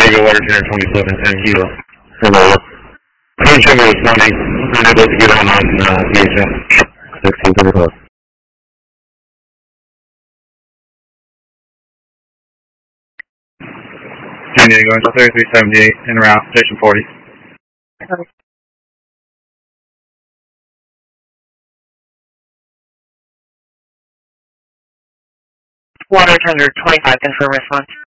Diego, water tenor 27, and Hilo. Hello. Crane Chevy responding, unable to get on DHS. 1634. San Diego, until 3378, en route, station 40. Water tender 25, confirm response.